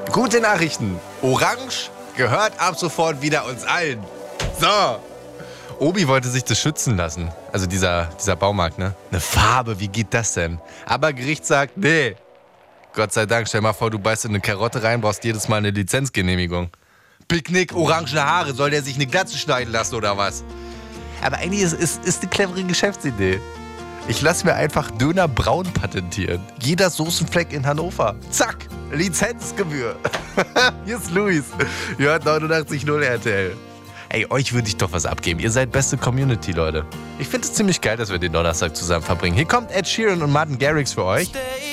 Gute Nachrichten. Orange gehört ab sofort wieder uns allen. So. Obi wollte sich das schützen lassen. Also dieser Baumarkt, ne? Eine Farbe, wie geht das denn? Aber Gericht sagt, nee. Gott sei Dank, stell mal vor, du beißt in eine Karotte rein, brauchst jedes Mal eine Lizenzgenehmigung. Picknick, orangene Haare, soll der sich eine Glatze schneiden lassen oder was? Aber eigentlich ist eine clevere Geschäftsidee. Ich lasse mir einfach Döner braun patentieren. Jeder Soßenfleck in Hannover. Zack, Lizenzgebühr. Hier ist Luis. Ihr hört 89.0 RTL. Ey, euch würde ich doch was abgeben. Ihr seid beste Community, Leute. Ich finde es ziemlich geil, dass wir den Donnerstag zusammen verbringen. Hier kommt Ed Sheeran und Martin Garrix für euch.